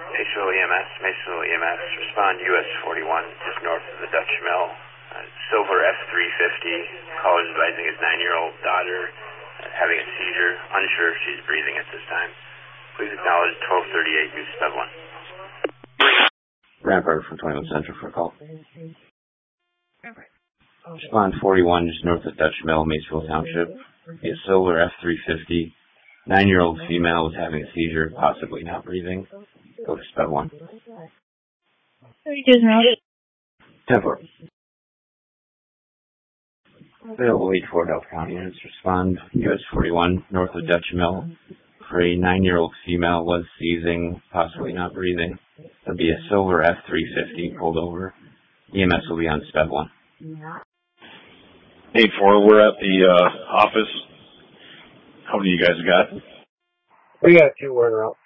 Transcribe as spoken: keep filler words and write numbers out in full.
Maysville E M S, Maysville E M S, respond U S forty-one, just north of the Dutch Mill. Uh, Silver F three fifty, caller's advising his nine-year-old daughter uh, having a seizure, unsure if she's breathing at this time. Please acknowledge twelve thirty-eight, use Sped one. Rampart from twenty-one Central for a call. Respond forty-one, just north of Dutch Mill, Maysville Township. A Silver F three fifty. Nine-year-old female was having a seizure, possibly not breathing. Go to Sped one. ten four. Available eight four Delta County units. Respond U S forty-one, north of Dutch Mill. For a nine-year-old female was seizing, possibly not breathing. There'll be a Silver F three fifty pulled over. E M S will be on Sped one. eight four, we're at the uh, office. How many you guys got? We got two, we're in route.